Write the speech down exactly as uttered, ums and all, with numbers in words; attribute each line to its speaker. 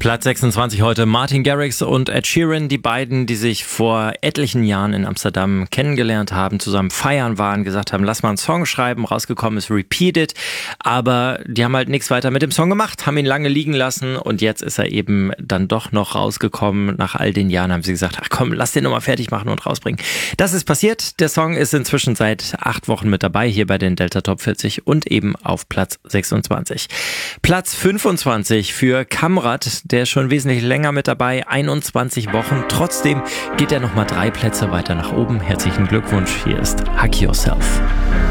Speaker 1: Platz sechsundzwanzig heute Martin Garrix und Ed Sheeran, die beiden, die sich vor etlichen Jahren in Amsterdam kennengelernt haben, zusammen feiern waren, gesagt haben, lass mal einen Song schreiben, rausgekommen ist Repeat It, aber die haben halt nichts weiter mit dem Song gemacht, haben ihn lange liegen lassen und jetzt ist er eben dann doch noch rausgekommen. Nach all den Jahren haben sie gesagt, ach komm, lass den nochmal fertig machen und rausbringen. Das ist passiert, der Song ist inzwischen seit acht Wochen mit dabei, hier bei den Delta Top vierzig und eben auf Platz sechsundzwanzig. Platz fünfundzwanzig für Kamrat, der ist schon wesentlich länger mit dabei, einundzwanzig Wochen. Trotzdem geht er nochmal drei Plätze weiter nach oben. Herzlichen Glückwunsch, hier ist Hack Yourself.